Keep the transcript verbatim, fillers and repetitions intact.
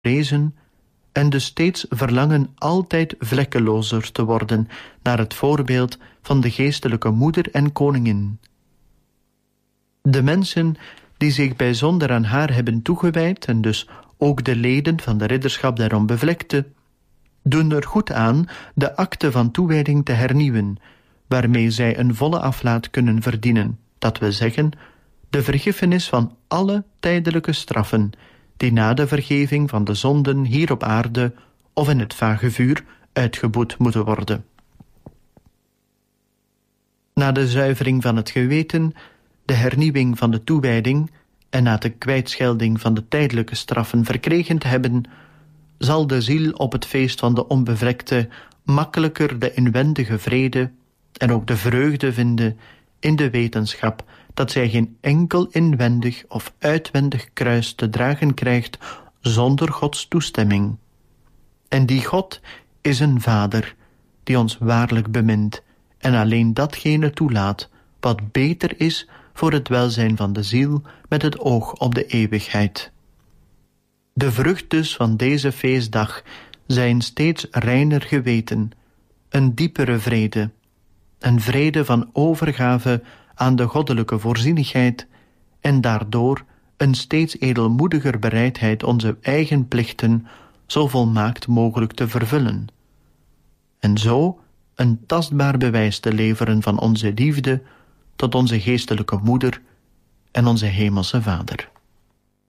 lezen en dus steeds verlangen altijd vlekkelozer te worden naar het voorbeeld van de geestelijke moeder en koningin. De mensen die zich bijzonder aan haar hebben toegewijd en dus ook de leden van de ridderschap der onbevlekte, doen er goed aan de akte van toewijding te hernieuwen, waarmee zij een volle aflaat kunnen verdienen, dat we zeggen, de vergiffenis van alle tijdelijke straffen, die na de vergeving van de zonden hier op aarde of in het vage vuur uitgeboet moeten worden. Na de zuivering van het geweten, de hernieuwing van de toewijding en na de kwijtschelding van de tijdelijke straffen verkregen te hebben, zal de ziel op het feest van de onbevlekte makkelijker de inwendige vrede en ook de vreugde vinden in de wetenschap dat zij geen enkel inwendig of uitwendig kruis te dragen krijgt zonder Gods toestemming. En die God is een Vader die ons waarlijk bemint en alleen datgene toelaat wat beter is voor het welzijn van de ziel met het oog op de eeuwigheid. De vrucht dus van deze feestdag zijn steeds reiner geweten, een diepere vrede, een vrede van overgave aan de goddelijke voorzienigheid en daardoor een steeds edelmoediger bereidheid onze eigen plichten zo volmaakt mogelijk te vervullen. En zo een tastbaar bewijs te leveren van onze liefde tot onze geestelijke moeder en onze hemelse Vader.